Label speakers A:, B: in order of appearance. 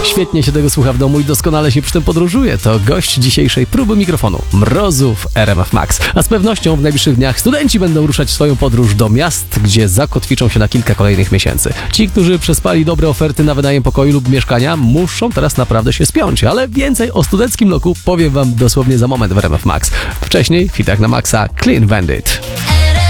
A: Świetnie się tego słucha w domu i doskonale się przy tym podróżuje. To gość dzisiejszej próby mikrofonu Mrozu w RMF Max. A z pewnością w najbliższych dniach studenci będą ruszać swoją podróż do miast, gdzie zakotwiczą się na kilka kolejnych miesięcy. Ci, którzy przespali dobre oferty na wynajem pokoju lub mieszkania, muszą teraz naprawdę się spiąć. Ale więcej o studenckim loku powiem wam dosłownie za moment w RMF Max. Wcześniej w hitach na Maxa Clean Bandit.